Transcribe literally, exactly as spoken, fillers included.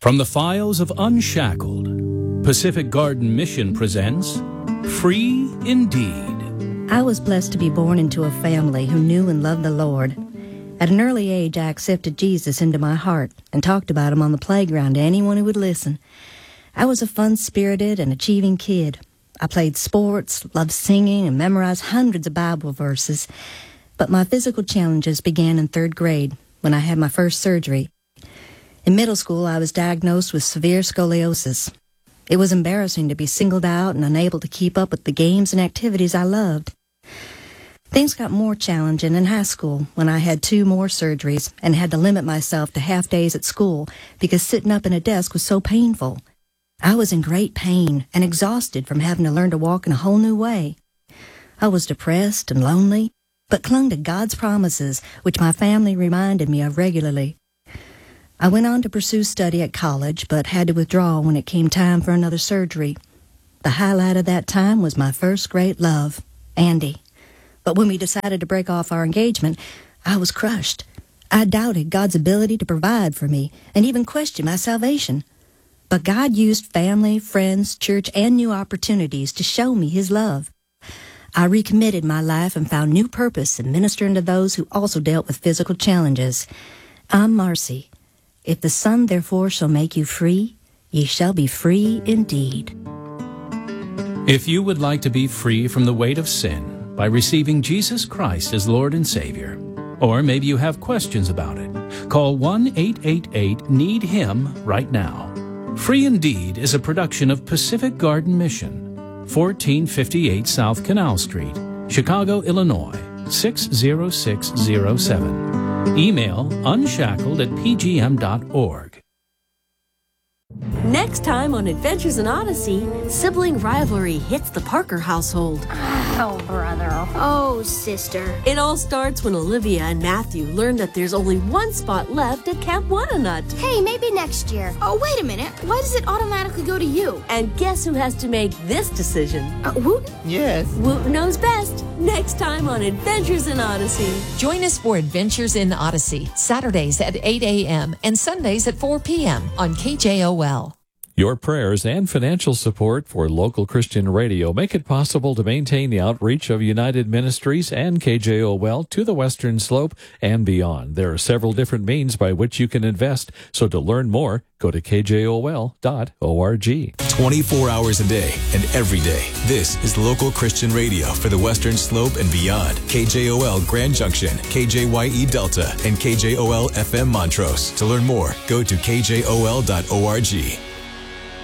From the files of Unshackled, Pacific Garden Mission presents Free Indeed. I was blessed to be born into a family who knew and loved the Lord. At an early age, I accepted Jesus into my heart and talked about him on the playground to anyone who would listen. I was a fun-spirited and achieving kid. I played sports, loved singing, and memorized hundreds of Bible verses. But my physical challenges began in third grade when I had my first surgery. In middle school, I was diagnosed with severe scoliosis. It was embarrassing to be singled out and unable to keep up with the games and activities I loved. Things got more challenging in high school when I had two more surgeries and had to limit myself to half days at school because sitting up in a desk was so painful. I was in great pain and exhausted from having to learn to walk in a whole new way. I was depressed and lonely, but clung to God's promises, which my family reminded me of regularly. I went on to pursue study at college, but had to withdraw when it came time for another surgery. The highlight of that time was my first great love, Andy. But when we decided to break off our engagement, I was crushed. I doubted God's ability to provide for me and even questioned my salvation. But God used family, friends, church, and new opportunities to show me his love. I recommitted my life and found new purpose in ministering to those who also dealt with physical challenges. I'm Marcy. If the Son therefore shall make you free, ye shall be free indeed. If you would like to be free from the weight of sin by receiving Jesus Christ as Lord and Savior, or maybe you have questions about it, call one eight eight eight need him right now. Free Indeed is a production of Pacific Garden Mission, fourteen fifty-eight South Canal Street, Chicago, Illinois, six zero six zero seven. Email unshackled at p g m dot org. Next time on Adventures in Odyssey, sibling rivalry hits the Parker household. Oh, brother. Oh, sister. It all starts when Olivia and Matthew learn that there's only one spot left at Camp Wannanut. Hey, maybe next year. Oh, wait a minute. Why does it automatically go to you? And guess who has to make this decision? Uh, Wooten? Yes. Wooten knows best. Next time on Adventures in Odyssey. Join us for Adventures in Odyssey, Saturdays at eight a.m. and Sundays at four p.m. on K J O L. Your prayers and financial support for local Christian radio make it possible to maintain the outreach of United Ministries and K J O L to the Western Slope and beyond. There are several different means by which you can invest, so to learn more, go to k j o l dot org. twenty-four hours a day and every day. This is local Christian radio for the Western Slope and beyond. K J O L Grand Junction, K J Y E Delta, and K J O L F M Montrose. To learn more, go to k j o l dot org.